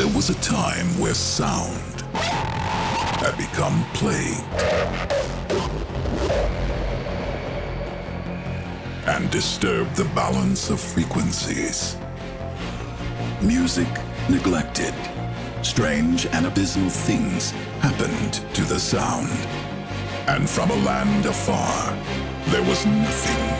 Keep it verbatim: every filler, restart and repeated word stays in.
There was a time where sound had become plague and disturbed the balance of frequencies. Music neglected. Strange and abysmal things happened to the sound. And from a land afar, there was nothing